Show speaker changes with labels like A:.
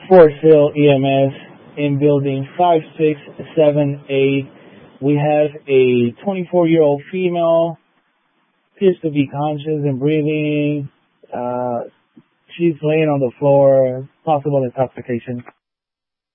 A: Fort Sill EMS in building 5678. We have a 24-year-old female, appears to be conscious and breathing. She's laying on the floor, possible intoxication.